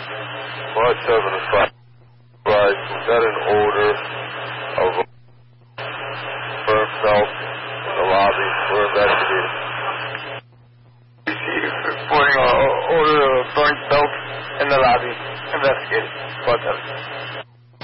March 7 to 5. Right, we got an order of a burnt belt in the lobby. We're investigating. Reporting an order of a burnt belt in the lobby. Investigating.